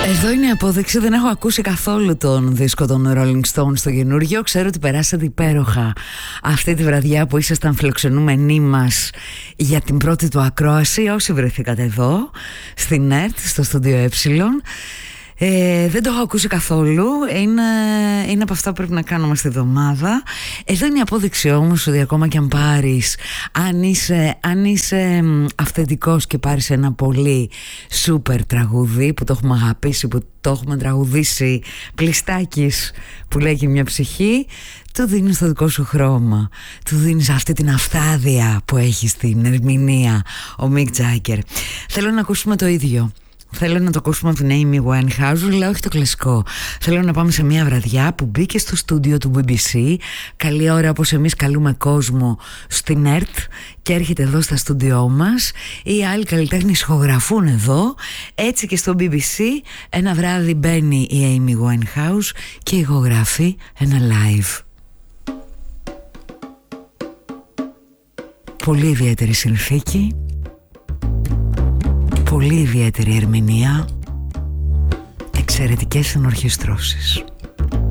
Εδώ είναι η απόδειξη. Δεν έχω ακούσει καθόλου τον δίσκο των Rolling Stones στο καινούργιο. Ξέρω ότι περάσατε υπέροχα αυτή τη βραδιά που ήσασταν φιλοξενούμενοι μας για την πρώτη του ακρόαση. Όσοι βρεθήκατε εδώ στην ΕΡΤ, στο στούντιο δεν το έχω ακούσει καθόλου. Είναι από αυτά που πρέπει να κάνουμε στη εβδομάδα. Εδώ είναι η απόδειξη όμως ότι ακόμα και αν πάρεις, αν είσαι αυθεντικός και πάρεις ένα πολύ σούπερ τραγούδι που το έχουμε αγαπήσει, που το έχουμε τραγουδήσει πλιστάκης, που λέει και μια ψυχή, του δίνεις το δικό σου χρώμα, του δίνεις αυτή την αυθάδεια που έχει στην ερμηνεία ο Μικ Τζάγκερ. Θέλω να ακούσουμε το ίδιο. Θέλω να το ακούσουμε από την Amy Winehouse, αλλά όχι το κλασικό. Θέλω να πάμε σε μια βραδιά που μπήκε στο στούντιο του BBC. Καλή ώρα, όπως εμείς καλούμε κόσμο στην ΕΡΤ, και έρχεται εδώ στα στούντιό μας. Οι άλλοι καλλιτέχνες ηχογραφούν εδώ. Έτσι και στο BBC ένα βράδυ μπαίνει η Amy Winehouse και ηχογραφεί ένα live. Πολύ ιδιαίτερη συνθήκη, πολύ ιδιαίτερη ερμηνεία, εξαιρετικές ενορχιστρώσεις.